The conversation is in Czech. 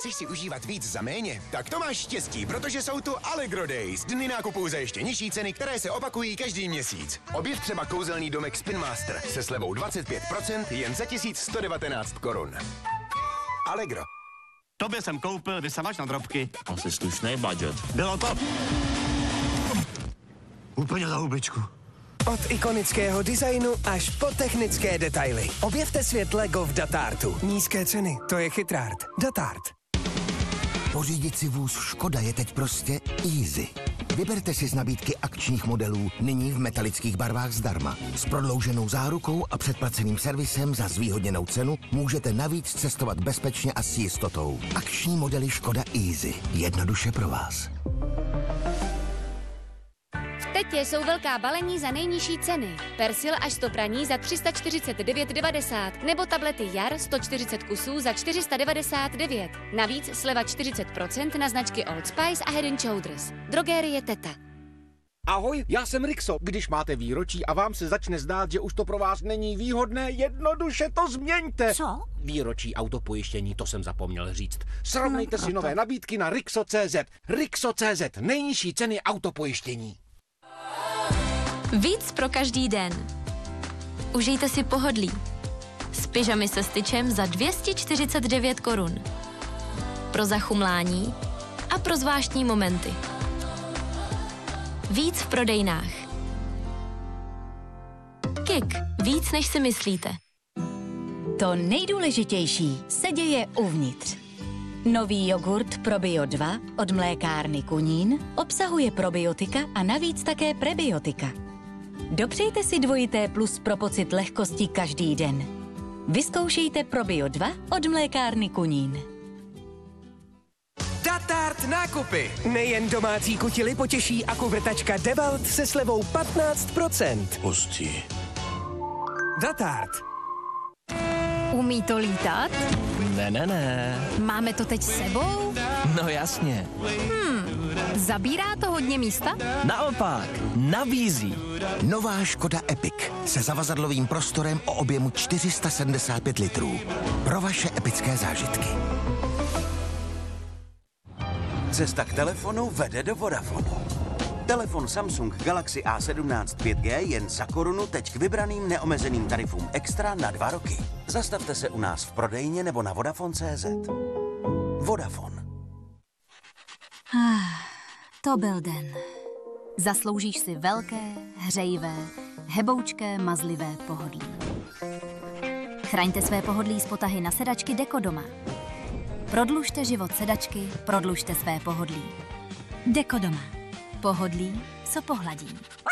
Chceš si užívat víc za méně? Tak to máš štěstí, protože jsou tu Allegro Days. Dny nákupů za ještě nižší ceny, které se opakují každý měsíc. Objev třeba kouzelný domek Spin Master se slevou 25% jen za 1119 korun. Allegro. Tobě jsem koupil vysavač na drobky. Asi slušný budget. Bylo to úplně za hubičku. Od ikonického designu až po technické detaily. Objevte svět Lego v Datartu. Nízké ceny, to je chytrát. Datart. Pořídit si vůz Škoda je teď prostě easy. Vyberte si z nabídky akčních modelů nyní v metalických barvách zdarma. S prodlouženou zárukou a předplaceným servisem za zvýhodněnou cenu můžete navíc cestovat bezpečně a s jistotou. Akční modely Škoda Easy. Jednoduše pro vás. V Tetě jsou velká balení za nejnižší ceny. Persil až 100 praní za 349,90 nebo tablety Jar 140 kusů za 499. Navíc sleva 40% na značky Old Spice a Head & Shoulders. Drogérie Teta. Ahoj, já jsem Rixo. Když máte výročí a vám se začne zdát, že už to pro vás není výhodné, jednoduše to změňte. Co? Výročí autopojištění, to jsem zapomněl říct. Srovnejte si nové nabídky na Rixo.cz. Rixo.cz, nejnižší ceny autopojištění. Víc pro každý den. Užijte si pohodlí. S pyžamy se styčem za 249 korun. Pro zachumlání a pro zvláštní momenty. Víc v prodejnách. Kik. Víc, než si myslíte. To nejdůležitější se děje uvnitř. Nový jogurt Probio 2 od mlékárny Kunín obsahuje probiotika a navíc také prebiotika. Dopřejte si dvojité plus pro pocit lehkosti každý den. Vyzkoušejte Probio 2 od mlékárny Kunín. Datart nákupy. Nejen domácí kutily potěší akuvrtačka DeWalt se slevou 15%. Hustý. Datart. Umí to lítat? Ne. Máme to teď s sebou? No jasně. Zabírá to hodně místa? Naopak, nabízí. Nová Škoda Epic se zavazadlovým prostorem o objemu 475 litrů. Pro vaše epické zážitky. Cesta k telefonu vede do Vodafonu. Telefon Samsung Galaxy A17 5G jen za korunu teď k vybraným neomezeným tarifům extra na 2 roky. Zastavte se u nás v prodejně nebo na Vodafone.cz. Vodafone. To byl den. Zasloužíš si velké, hřejivé, heboučké, mazlivé pohodlí. Chraňte své pohodlí s potahy na sedačky Dekodoma. Prodlužte život sedačky, prodlužte své pohodlí. Dekodoma. Pohodlí, co pohladí.